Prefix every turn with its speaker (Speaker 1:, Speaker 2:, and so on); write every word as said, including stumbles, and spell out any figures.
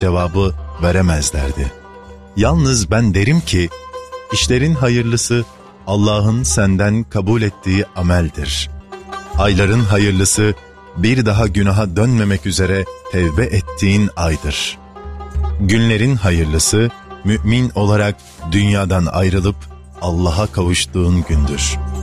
Speaker 1: cevabı veremezlerdi. Yalnız ben derim ki, işlerin hayırlısı Allah'ın senden kabul ettiği ameldir. Ayların hayırlısı bir daha günaha dönmemek üzere tevbe ettiğin aydır. Günlerin hayırlısı mümin olarak dünyadan ayrılıp Allah'a kavuştuğun gündür.